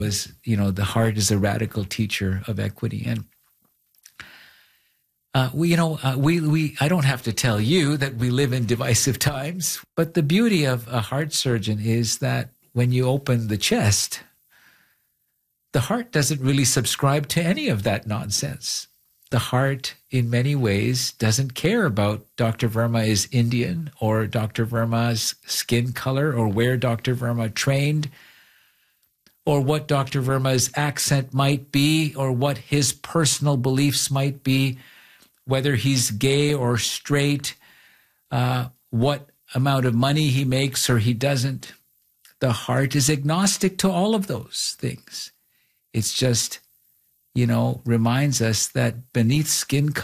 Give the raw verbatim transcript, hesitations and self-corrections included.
was, you know, the heart is a radical teacher of equity. And uh, we, you know, uh, we, we, I don't have to tell you that we live in divisive times, but the beauty of a heart surgeon is that when you open the chest, the heart doesn't really subscribe to any of that nonsense. The heart, in many ways, doesn't care about Doctor Verma is Indian or Doctor Verma's skin color or where Doctor Verma trained or what Doctor Verma's accent might be or what his personal beliefs might be, whether he's gay or straight, uh, what amount of money he makes or he doesn't. The heart is agnostic to all of those things. It's just, you know, reminds us that beneath skin color,